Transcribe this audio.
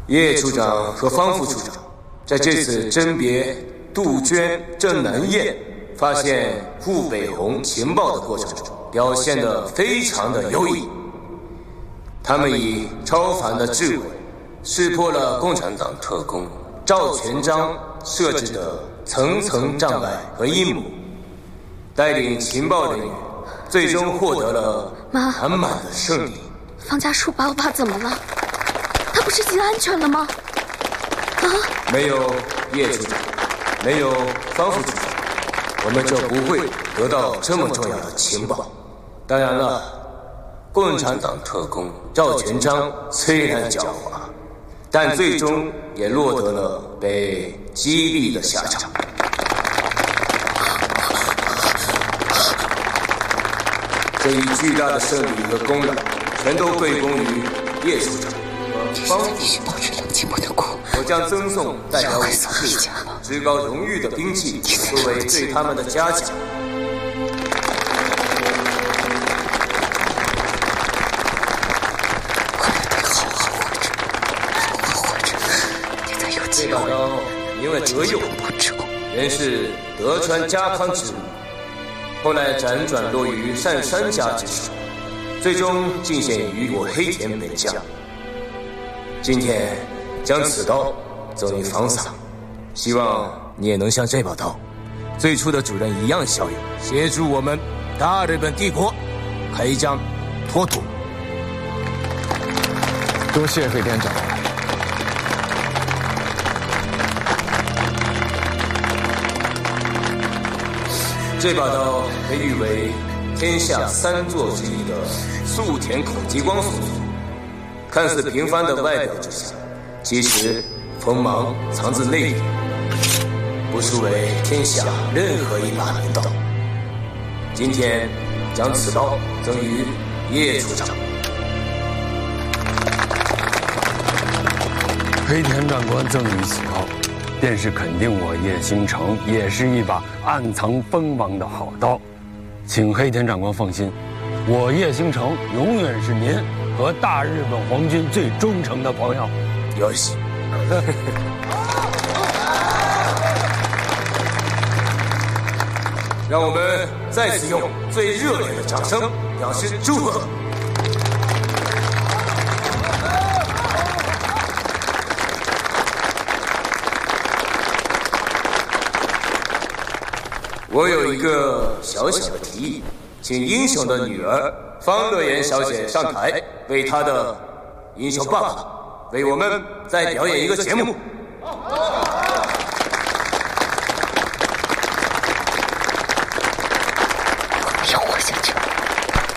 叶处长和方副处长在这次甄别杜鹃、郑南燕发现顾北红情报的过程中，表现得非常的优异。他们以超凡的智慧，识破了共产党特工赵全章设置的层层障碍和阴谋，带领情报人员最终获得了满满的胜利。 方家树爸爸怎么了？他不是已经安全了吗？ 没有叶处长，没有方副处长，我们就不会得到这么重要的情报。当然了，共产党特工赵全章虽然狡猾，但最终也落得了被击毙的下场。这一巨大的胜利和功劳，全都归功于叶处长和方副处长。我将赠送代表武士至高荣誉的兵器作为对他们的嘉奖。这把刀名为德佑，原是德川家康之物，后来辗转落于单山家之手，最终进献于我黑田本将。今天将此刀赠予方桑，希望你也能像这把刀最初的主人一样骁勇，协助我们大日本帝国开疆拓土。 多谢黑田长官。 这把刀被誉为天下三座之一的素田口激光所铸，看似平凡的外表之下，其实锋芒藏自内里，不输为天下任何一把镰刀。今天将此刀赠予叶处长。 黑田长官赠予此刀，便是肯定我叶星城也是一把暗藏锋芒的好刀，请黑田长官放心，我叶星城永远是您和大日本皇军最忠诚的朋友。 有喜。让我们再次用最热烈的掌声表示祝贺。我有一个小小的提议，请英雄的女儿方乐妍小姐上台，为她的英雄爸爸为我们再表演一个节目。